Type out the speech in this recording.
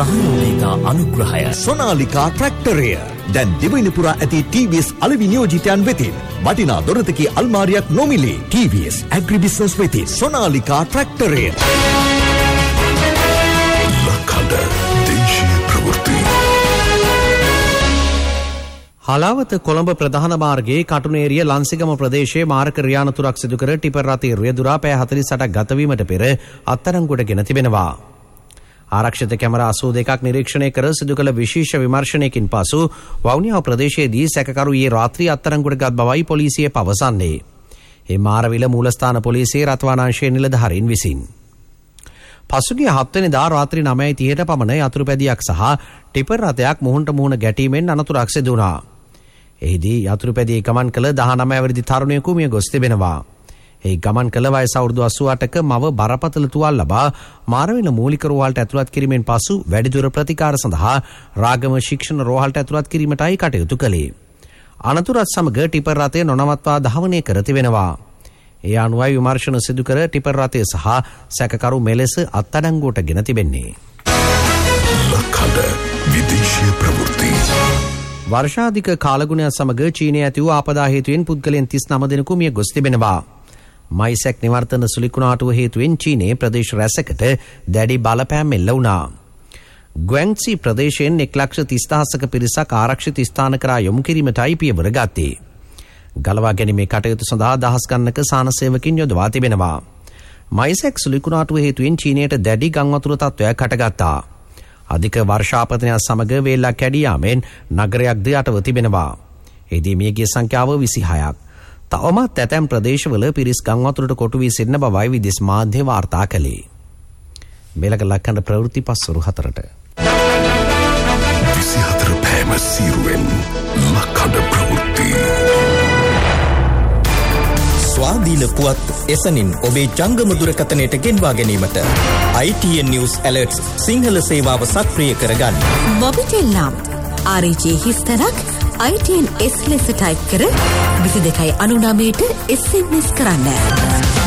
සහයෝගිතා අනුග්‍රහය. සොනාලිකා ට්‍රැක්ටරය දැන් දිවයින පුරා ඇති TVS අලෙවි නියෝජිතයන් වෙතින් වටිනා දොරතකී අල්මාරියක් නොමිලේ. TVS ඇග්‍රි බිස්නස් වෙතින් සොනාලිකා ට්‍රැක්ටරය. ලකඩ දේශීය ප්‍රවෘත්ති. හලාවත කොළඹ ප්‍රධාන මාර්ගයේ කටුනේරිය ලන්සිගම ප්‍රදේශයේ මාර්ග ක්‍රියානතුරක් සිදු කර ටිපර් රථයේ රියදුරා පැය 48ක් ගතවීමට පෙර අත්අඩංගුවට ගෙන තිබෙනවා. ආරක්ෂිත කැමරා 82ක් නිරීක්ෂණය කර සිදු කළ විශේෂ විමර්ශනයකින් පසු වවුනියාව ප්‍රදේශයේදී සැකකරු ඊයේ රාත්‍රී අත්අඩංගුවට ගත් බවයි පොලිසිය පවසන්නේ. මේ මාරවිල මූලස්ථාන පොලිසියේ රථවානාංශයේ නිලධාරීන් විසින් පසුගිය 7 වෙනිදා රාත්‍රී 9:30ට පමණ යතුරුපැදියක් සහ ටිපර් රථයක් මුහුණට මුහුණ ගැටීමෙන් අනතුරක් සිදු වුණා. එහිදී යතුරුපැදියේ ගමන් කළ 19 වැනි තරුණයෙකු මිය ගොස් තිබෙනවා. ඒ ගමන් කළ වයස අවුරුදු 88ක මව බරපතල තුවාල ලබා මාරවිල මූලික රෝහලට ඇතුළත් කිරීමෙන් පසු වැඩිදුර ප්‍රතිකාර සඳහා රාගම ශික්ෂණ රෝහලට ඇතුළත් කිරීමටයි කටයුතු කළේ. අනතුරත් සමග ටිපර් රථය නොනවත්වා ධාවනය කර තිබෙනවා. ඒ අනුවයි විමර්ශන සිදු කර ටිපර් රථය සහ සැකකරු මෙලෙස අත්අඩංගුවට ගෙන තිබෙන්නේ. ලකඩ විදේශීය ප්‍රවෘත්ති. වර්ෂාධික කාලගුණය සමග චීනයේ ඇති වූ ආපදා හේතුවෙන් පුද්ගලයන් 39 දෙනෙකු මිය ගොස් තිබෙනවා. මයිසැක් නිවර්තන සුලිකුණාටුව හේතුවෙන් චීනයේ ප්‍රදේශ රැසකට දැඩි බලපෑම් එල්ල වුණා. ගුවැන්සි ප්‍රදේශයෙන් 1,30,000ක පිරිසක් ආරක්ෂිත ස්ථාන කරා යොමු කිරීමටයි පියවර ගත්තේ. ගලවා ගැනීමේ කටයුතු සඳහා දහස් ගණනක සානසේවකින් යොදවා තිබෙනවා. මයිසැක් සුලිකුණාටුව හේතුවෙන් චීනයට දැඩි ගම් වතුර තත්ත්වයක් හටගත්තා. අධික වර්ෂාපතනයත් සමග වේලක් කැඩී යාමෙන් නගරයක්ද යටව තිබෙනවා. එහිදී මියගිය සංඛ්‍යාව 26ක්. තවමත් ඇතැම් ප්‍රදේශවල පිරිස් ගම් වතුරට කොටු වී සිටින බවයි විදේශ මාධ්‍ය වාර්තා කළේ. මේලක ලක්කන ප්‍රවෘත්ති පස්වරු 4ට 24 පෑම සීරුවෙන් ලකඩ ප්‍රවෘත්ති. ස්වාධීන පුවත් එසනින් ඔබේ ජංගම දුරකථනයට ගෙන්වා ගැනීමට ITN News Alerts සිංහල සේවාව සක්‍රිය කරගන්න. මොබිටෙල් නම් RJ හිස්තරක් ITN S ලෙස ටයිප් කර 2299ට SMS කරන්න.